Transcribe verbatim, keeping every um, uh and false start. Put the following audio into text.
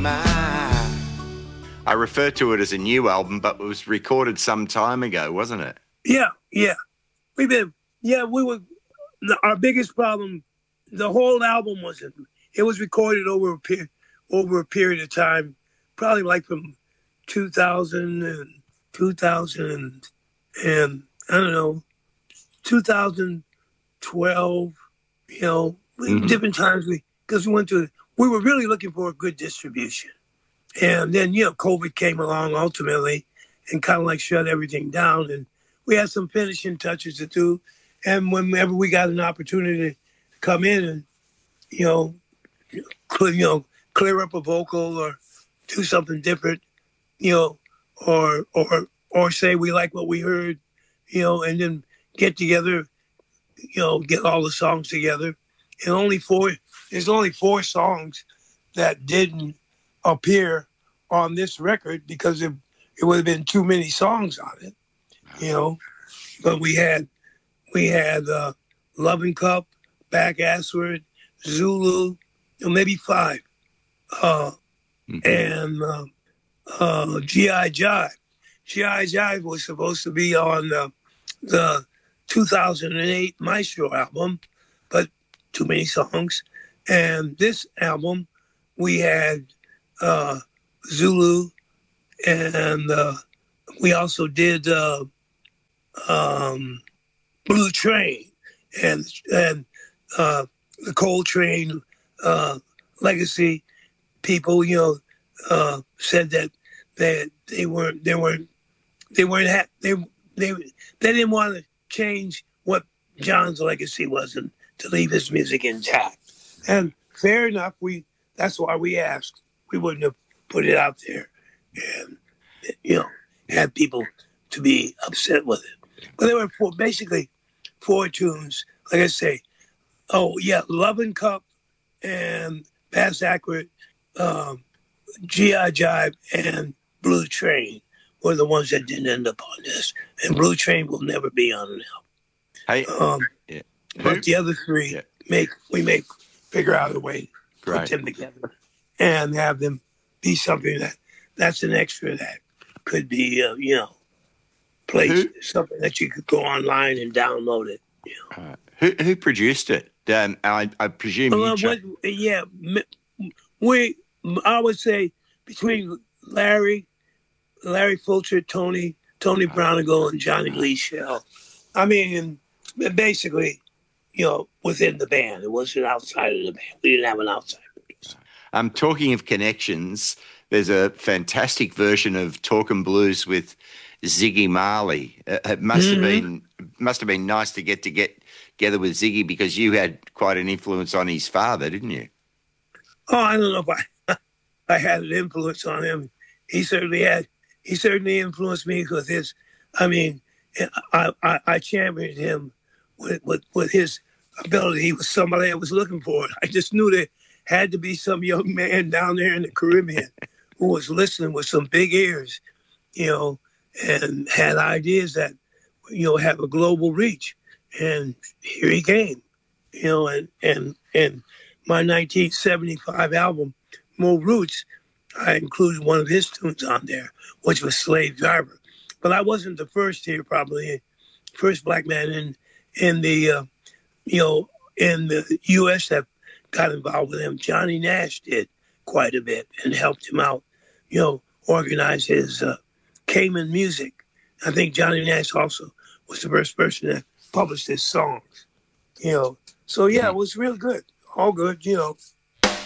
mind. I refer to it as a new album, but it was recorded some time ago, wasn't it? Yeah, yeah. We've been, yeah, we were, the, our biggest problem, the whole album wasn't, it was recorded over a, per, over a period of time, probably like from two thousand and two thousand and I don't know, two thousand twelve, you know, mm-hmm. different times we, because we went to, we were really looking for a good distribution. And then, you know, COVID came along ultimately and kind of like shut everything down. And we had some finishing touches to do. And whenever we got an opportunity to come in and, you know, clear, you know, clear up a vocal or do something different, you know, or or or say we like what we heard, you know, and then get together, you know, get all the songs together. And only four, there's only four songs that didn't appear on this record because it, it would have been too many songs on it, you know. But we had we had uh, Loving Cup, Back Assward, Zulu, you know, maybe five, uh, mm-hmm. and uh, uh, G I Jive. G I Jive was supposed to be on uh, the two thousand eight Maestro album, but too many songs. And this album, we had uh, Zulu, and uh, we also did uh, um, Blue Train, and and uh, the Coltrane uh, legacy people, you know, uh, said that they they weren't they weren't they weren't ha- they they they didn't want to change what John's legacy was and to leave his music intact. And fair enough, we that's why we asked. We wouldn't have put it out there and, you know, had people to be upset with it. But there were four, basically four tunes, like I say. Oh, yeah, Lovin' Cup and Bass Accurate, um, G I Jive, and Blue Train were the ones that didn't end up on this. And Blue Train will never be on an album. Hey, um, yeah. But the other three, yeah. make we make figure out a way to right. put them together and have them be something that that's an extra that could be, uh, you know, placed, who, something that you could go online and download it. You know. uh, who who produced it? Um, I, I presume well, you. What, yeah, we. I would say between Larry, Larry Fulcher, Tony, Tony Brownigal, and Johnny Lee Shell. I mean, basically, you know, within the band. It wasn't outside of the band. We didn't have an outside producer. I'm um, talking of connections. There's a fantastic version of Talkin' Blues with Ziggy Marley. Uh, it must mm-hmm. have been must have been nice to get to get together with Ziggy because you had quite an influence on his father, didn't you? Oh, I don't know if I I had an influence on him. He certainly had. He certainly influenced me with his. I mean, I I, I championed him with, with with his ability. He was somebody I was looking for. I just knew there had to be some young man down there in the Caribbean who was listening with some big ears, you know, and had ideas that, you know, have a global reach. And here he came, you know, and and and my nineteen seventy-five album, More Roots, I included one of his tunes on there, which was Slave Driver. But I wasn't the first here, probably, first black man in in the, uh, you know, in the U S that got involved with him. Johnny Nash did quite a bit and helped him out, you know, organize his uh, Cayman music. I think Johnny Nash also was the first person that published his songs, you know. So, yeah, it was real good. All good, you know.